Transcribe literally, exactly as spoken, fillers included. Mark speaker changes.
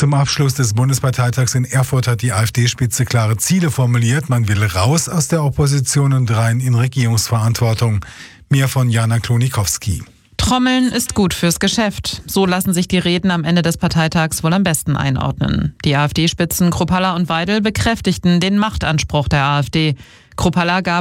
Speaker 1: Zum Abschluss des Bundesparteitags in Erfurt hat die AfD-Spitze klare Ziele formuliert. Man will raus aus der Opposition und rein in Regierungsverantwortung. Mehr von Jana Klonikowski.
Speaker 2: Trommeln ist gut fürs Geschäft. So lassen sich die Reden am Ende des Parteitags wohl am besten einordnen. Die AfD-Spitzen Kruppalla und Weidel bekräftigten den Machtanspruch der AfD. Kruppalla gab